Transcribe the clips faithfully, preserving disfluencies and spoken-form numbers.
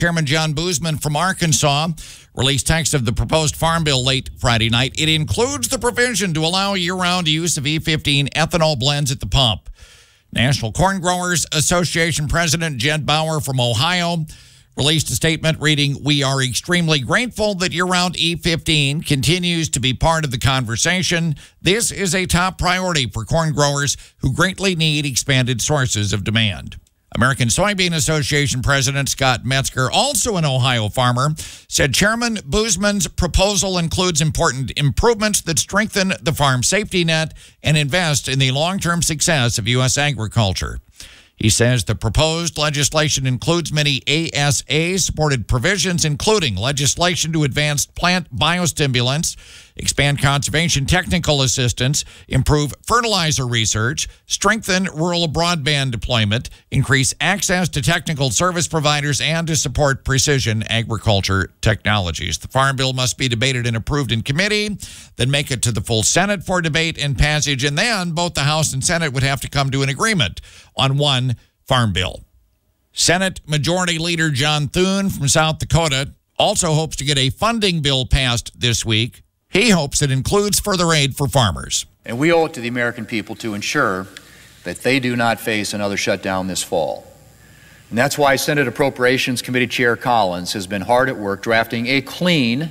Chairman John Boozman from Arkansas released text of the proposed farm bill late Friday night. It includes the provision to allow year-round use of E fifteen ethanol blends at the pump. National Corn Growers Association President Jed Bauer from Ohio released a statement reading, "We are extremely grateful that year-round E fifteen continues to be part of the conversation. This is a top priority for corn growers who greatly need expanded sources of demand." American Soybean Association President Scott Metzger, also an Ohio farmer, said Chairman Boozman's proposal includes important improvements that strengthen the farm safety net and invest in the long-term success of U S agriculture. He says the proposed legislation includes many A S A-supported provisions, including legislation to advance plant biostimulants, expand conservation technical assistance, improve fertilizer research, strengthen rural broadband deployment, increase access to technical service providers, and to support precision agriculture technologies. The farm bill must be debated and approved in committee, then make it to the full Senate for debate and passage, and then both the House and Senate would have to come to an agreement on one farm bill. Senate Majority Leader John Thune from South Dakota also hopes to get a funding bill passed this week. He hopes it includes further aid for farmers. And we owe it to the American people to ensure that they do not face another shutdown this fall. And that's why Senate Appropriations Committee Chair Collins has been hard at work drafting a clean,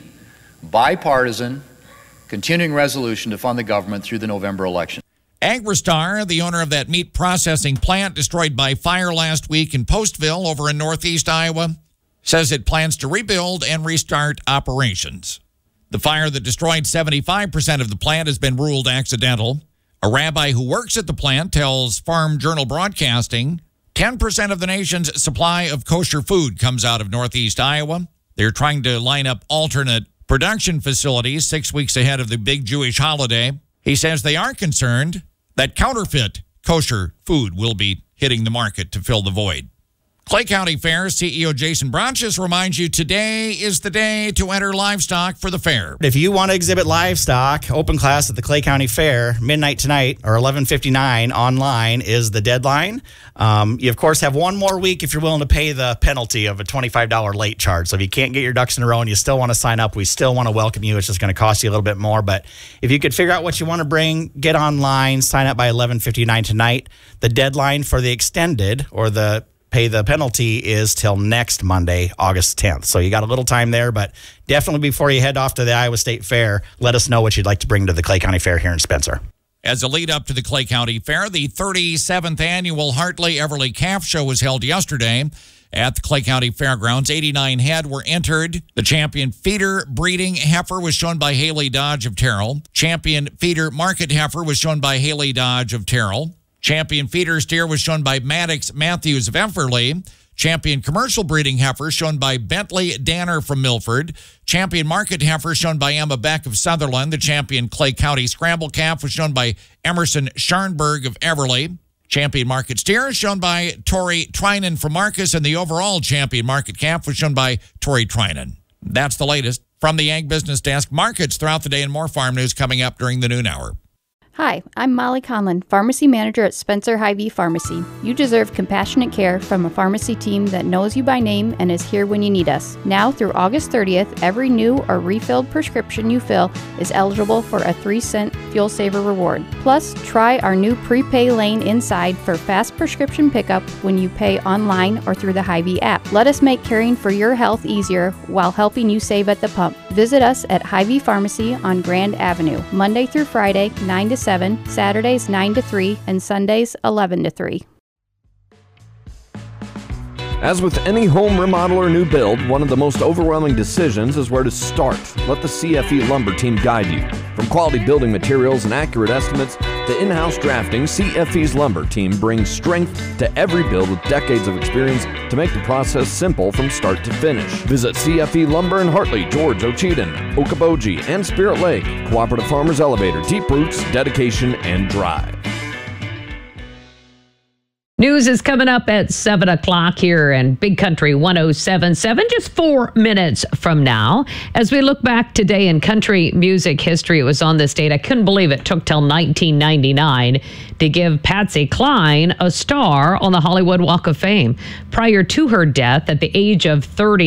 bipartisan, continuing resolution to fund the government through the November election. Agristar, the owner of that meat processing plant destroyed by fire last week in Postville over in northeast Iowa, says it plans to rebuild and restart operations. The fire that destroyed seventy-five percent of the plant has been ruled accidental. A rabbi who works at the plant tells Farm Journal Broadcasting ten percent of the nation's supply of kosher food comes out of northeast Iowa. They're trying to line up alternate production facilities six weeks ahead of the big Jewish holiday. He says they are concerned that counterfeit kosher food will be hitting the market to fill the void. Clay County Fair C E O Jason Bronches reminds you today is the day to enter livestock for the fair. If you want to exhibit livestock, open class at the Clay County Fair, midnight tonight or eleven fifty-nine online is the deadline. Um, you, of course, have one more week if you're willing to pay the penalty of a twenty-five dollar late charge. So if you can't get your ducks in a row and you still want to sign up, we still want to welcome you. It's just going to cost you a little bit more. But if you could figure out what you want to bring, get online, sign up by eleven fifty-nine tonight. The deadline for the extended or the pay the penalty is till next Monday, August tenth. So you got a little time there, but definitely before you head off to the Iowa State Fair, let us know what you'd like to bring to the Clay County Fair here in Spencer. As a lead up to the Clay County Fair, the thirty-seventh annual Hartley-Everly Calf Show was held yesterday at the Clay County Fairgrounds. eighty-nine head were entered. The champion feeder breeding heifer was shown by Haley Dodge of Terrell. Champion feeder market heifer was shown by Haley Dodge of Terrell. Champion feeder steer was shown by Maddox Matthews of Everly. Champion commercial breeding heifer shown by Bentley Danner from Milford. Champion market heifer shown by Emma Beck of Sutherland. The champion Clay County scramble calf was shown by Emerson Scharnberg of Everly. Champion market steer shown by Tori Trinan from Marcus, and the overall champion market calf was shown by Tori Trinan. That's the latest from the Ag Business Desk. Markets throughout the day and more farm news coming up during the noon hour. Hi, I'm Molly Conlon, Pharmacy Manager at Spencer Hy-Vee Pharmacy. You deserve compassionate care from a pharmacy team that knows you by name and is here when you need us. Now through August thirtieth, every new or refilled prescription you fill is eligible for a three cent Fuel Saver reward. Plus, try our new prepay lane inside for fast prescription pickup when you pay online or through the Hy-Vee app. Let us make caring for your health easier while helping you save at the pump. Visit us at Hy-Vee Pharmacy on Grand Avenue, Monday through Friday, nine to seven, Saturdays nine to three, and Sundays eleven to three. As with any home remodel or new build, one of the most overwhelming decisions is where to start. Let the C F E Lumber team guide you. From quality building materials and accurate estimates to in-house drafting, C F E's Lumber team brings strength to every build with decades of experience to make the process simple from start to finish. Visit C F E Lumber in Hartley, George, Ocheyedan, Okoboji, and Spirit Lake. Cooperative Farmers Elevator, deep roots, dedication, and drive. News is coming up at seven o'clock here in Big Country one oh seven point seven, just four minutes from now. As we look back today in country music history, it was on this date. I couldn't believe it took till nineteen ninety-nine to give Patsy Cline a star on the Hollywood Walk of Fame. Prior to her death at the age of thirty,